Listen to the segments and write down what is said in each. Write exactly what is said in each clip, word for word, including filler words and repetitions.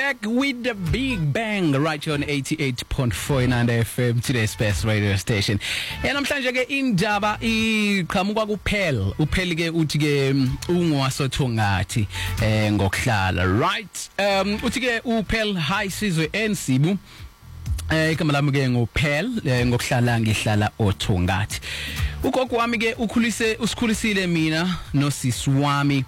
back with the big bang right here on eighty-eight point four Inanda F M, today's best radio station. And namhlanje ke indaba iqhamuka kuphela upheli ke uthi ke ungwasothongathi eh ngokuhlala right um uthi ke uphel high sizwe ensibu eh igama lami ke ngophel ngokuhlala ngihlala othongathi. Ugogo wami ke ukhulise usikhulisile mina nosisi wami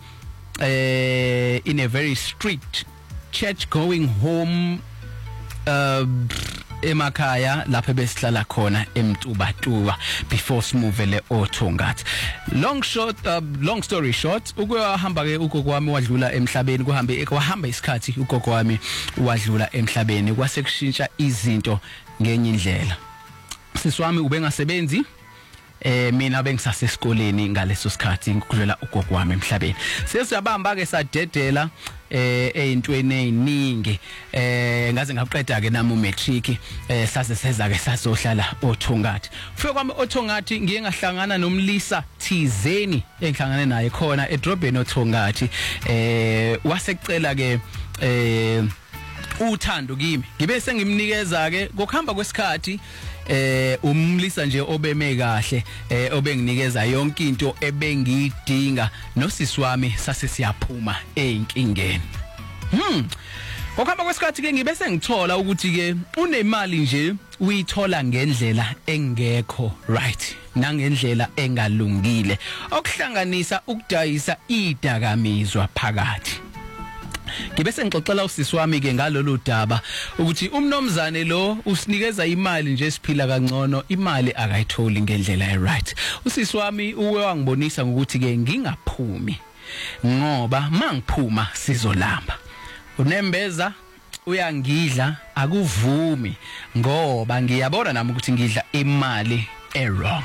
uh, in a very strict church going home uh, emakhaya lapha besihlala khona eMtubatuba before simuvele othongathi. Long short uh, long story short ukuhamba ke ugogo wami wadlula emhlabeni kuhambe kwahamba isikhathi ugogo wami wadlula emhlabeni kwase kushintsha izinto ngenye indlela. Sisi wami ubengasebenzi eh mina bengisasesikoleni ngaleso sikhathi ngikudlula ugogo wami emhlabeni. Sesiyabamba ke sadedela eh eyintweni eziningi eh ngaze ngaqeda ke nami umatric eh sase seza ke sasohlala othongathi. Ufike kwami othongathi ngiye ngahlangana nomlisa Thizeni engihlangane naye khona edrobheni othongathi eh wasecela ke eh uthando kimi ngibe sengimnikeza ke ngokuhamba kwesikhathi eh umlisa nje obeme kahle eh obenginikeza yonke into ebengiyidinga nosisi wami sase siyaphuma einkingeni. Hmm ngokuhamba kwesikhathi ke ngibe sengithola ukuthi ke unemali nje uyithola ngendlela engekho right nangendlela engalungile okuhlanganisa ukudayisa idakamizwa phakathi. Ngibe sengixoxela usisi wami ke ngalolu daba ukuthi umnomzane lo usinikeza imali nje siphila kangcono imali akayitholi ngendlela e right. Usisi wami uwe wangibonisa ukuthi ke ngingaphumi ngoba mangiphuma sizolamba. Unembeza uyangidla akuvumi ngoba ngiyabona nami ukuthi ngidla imali e wrong.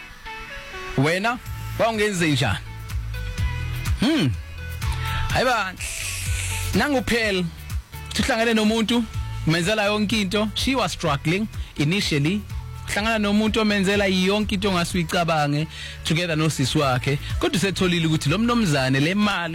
Wena wawungenze njani? Hmm hayiba nanguphela sihlangane nomuntu menzela yonke into. She was struggling initially hlangana nomuntu omenzela yonke into ongasuyicabange together nosisi wakhe kodwa setholile ukuthi lo mnomzane le mali